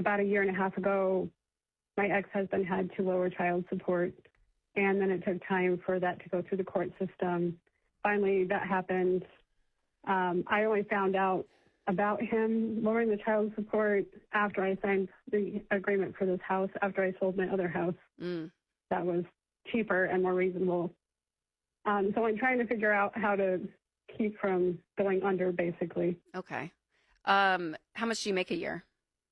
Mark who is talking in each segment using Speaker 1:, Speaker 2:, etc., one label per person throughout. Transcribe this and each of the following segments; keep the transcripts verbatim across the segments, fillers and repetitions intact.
Speaker 1: about a year and a half ago, my ex-husband had to lower child support, and then it took time for that to go through the court system. Finally, that happened. Um, I only found out about him lowering the child support after I signed the agreement for this house, after I sold my other house.
Speaker 2: Mm.
Speaker 1: That was cheaper and more reasonable. Um, so I'm trying to figure out how to keep from going under, basically.
Speaker 2: Okay. Um, how much do you make a year?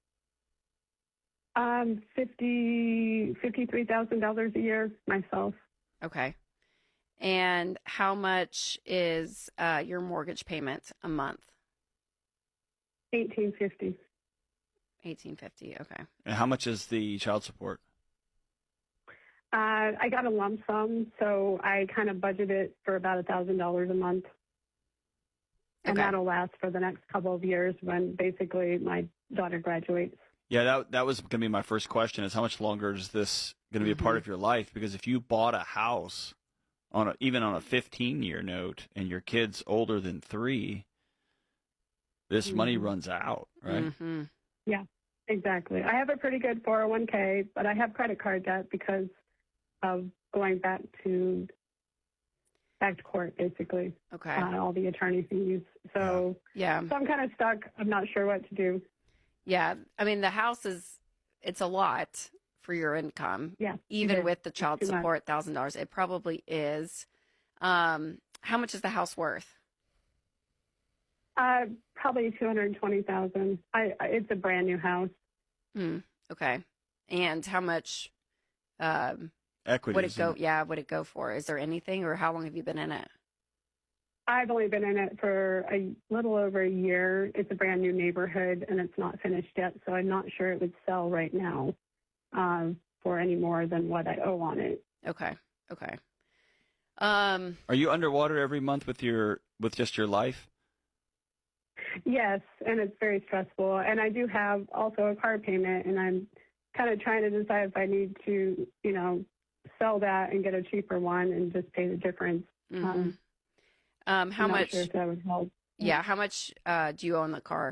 Speaker 1: Um, fifty, fifty-three thousand dollars a year myself.
Speaker 2: Okay. And how much is uh, your mortgage payment a month?
Speaker 1: eighteen fifty.
Speaker 2: eighteen fifty. Okay.
Speaker 3: And how much is the child support?
Speaker 1: Uh, I got a lump sum, so I kind of budgeted for about a thousand dollars a month, and
Speaker 2: Okay.
Speaker 1: that'll last for the next couple of years when basically my daughter graduates.
Speaker 3: Yeah, that that was going to be my first question: is how much longer is this going to be a part
Speaker 2: Mhm.
Speaker 3: of your life? Because if you bought a house on a, even on a fifteen-year note, and your kid's older than three, this money
Speaker 1: Mhm.
Speaker 3: runs out, right?
Speaker 2: Mm-hmm.
Speaker 1: Yeah, exactly. I have a pretty good four oh one k, but I have credit card debt because of going back to back to court, basically.
Speaker 2: Okay.
Speaker 1: Uh, all the attorney fees. So,
Speaker 2: Yeah.
Speaker 1: so I'm kind of stuck. I'm not sure what to do.
Speaker 2: Yeah. I mean, the house is, it's a lot for your income.
Speaker 1: Yeah,
Speaker 2: Even
Speaker 1: it is.
Speaker 2: with the child
Speaker 1: too much.
Speaker 2: support, one thousand dollars. It probably is. Um, how much is the house worth?
Speaker 1: Uh, probably two hundred twenty thousand. I, I it's a brand new house.
Speaker 2: Hmm. Okay. And how much um,
Speaker 3: Equity.
Speaker 2: would it go? Yeah. Would it go for? Is there anything, or how long have you been in it?
Speaker 1: I've only been in it for a little over a year. It's a brand new neighborhood, and it's not finished yet, so I'm not sure it would sell right now um, for any more than what I owe on it.
Speaker 2: Okay. Okay. Um,
Speaker 3: Are you underwater every month with your with just your life?
Speaker 1: Yes, and it's very stressful. And I do have also a car payment, and I'm kind of trying to decide if I need to, you know, sell that and get a cheaper one and just pay the difference.
Speaker 2: mhm.
Speaker 1: Um,
Speaker 2: um, how
Speaker 1: I'm not
Speaker 2: much?
Speaker 1: sure if that would help.
Speaker 2: Yeah. How much uh, do you own the car?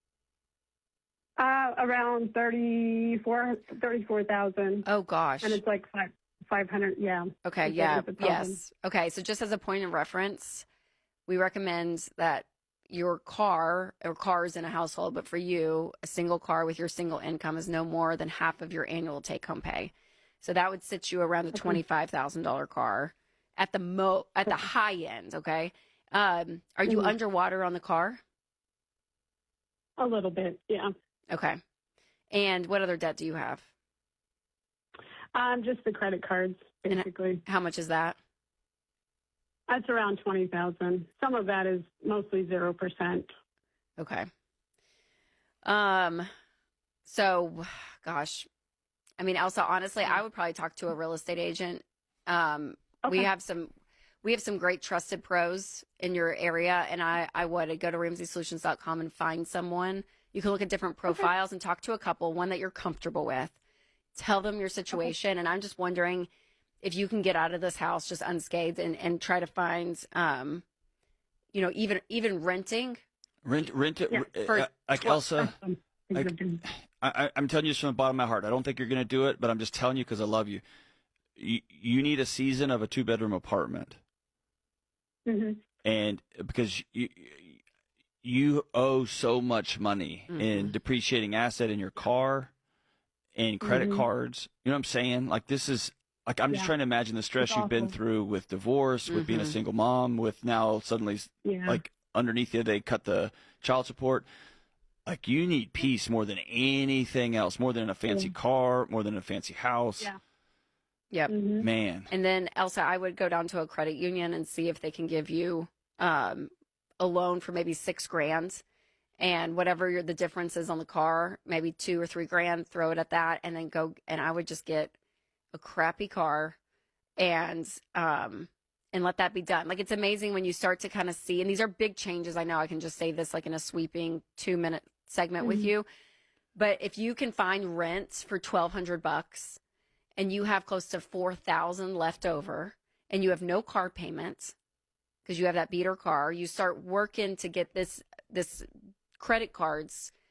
Speaker 1: Uh, around thirty-four, thirty-four thousand,
Speaker 2: Oh gosh.
Speaker 1: and it's like five, five hundred. Yeah.
Speaker 2: Okay,
Speaker 1: It's a-
Speaker 2: yeah,
Speaker 1: it's a problem.
Speaker 2: yes. Okay, so just as a point of reference, we recommend that your car or cars in a household, but for you, a single car with your single income is no more than half of your annual take-home pay. So that would sit you around a
Speaker 1: Okay.
Speaker 2: twenty-five thousand dollars car at the mo at the high end. Okay, um, are you
Speaker 1: Mhm.
Speaker 2: underwater on the car?
Speaker 1: A little bit. Yeah.
Speaker 2: Okay, and what other debt do you have?
Speaker 1: Um, just the credit cards,
Speaker 2: And-
Speaker 1: basically.
Speaker 2: How much is that?
Speaker 1: That's around twenty thousand. Some of that is mostly zero percent.
Speaker 2: Okay. Um, so, gosh, I mean, Elsa, honestly, I would probably talk to a real estate agent. Um, we
Speaker 1: Okay.
Speaker 2: have some, we have some great trusted pros in your area, and I, I would go to ramsey solutions dot com and find someone. You can look at different profiles and talk to a couple, one that you're comfortable with. Tell them your situation, and I'm just wondering if you can get out of this house just unscathed and, and try to find, um, you know, even even renting.
Speaker 3: Rent, rent it.
Speaker 1: Yeah,
Speaker 3: uh,
Speaker 2: for
Speaker 3: uh, like
Speaker 2: twelve-
Speaker 3: Elsa,
Speaker 1: Um,
Speaker 3: Like- I, I, I'm telling you this from the bottom of my heart. I don't think you're going to do it, but I'm just telling you because I love you. you. You need a season of a two bedroom apartment,
Speaker 1: Mhm.
Speaker 3: and because you you owe so much money in
Speaker 2: Mhm.
Speaker 3: depreciating asset in your car and credit
Speaker 1: Mhm.
Speaker 3: cards. You know what I'm saying? Like this is like I'm just
Speaker 1: Yeah.
Speaker 3: trying to imagine the stress
Speaker 1: It's
Speaker 3: you've been
Speaker 1: awful.
Speaker 3: through with divorce, with being a
Speaker 2: Mhm.
Speaker 3: single mom, with now suddenly
Speaker 1: Yeah.
Speaker 3: like underneath you they cut the child support. Like you need peace more than anything else, more than a fancy
Speaker 1: Yeah.
Speaker 3: car, more than a fancy house.
Speaker 1: Yeah.
Speaker 2: Yep.
Speaker 1: Mhm.
Speaker 3: Man.
Speaker 2: And then Elsa, I would go down to a credit union and see if they can give you um, a loan for maybe six grand, and whatever your, the difference is on the car, maybe two or three grand, throw it at that, and then go. And I would just get a crappy car, and um, and let that be done. Like it's amazing when you start to kind of see, and these are big changes. I know I can just say this like in a sweeping two minute segment with
Speaker 1: Mhm.
Speaker 2: you, but if you can find rents for twelve hundred bucks, and you have close to four thousand left over, and you have no car payments because you have that beater car, you start working to get this this credit cards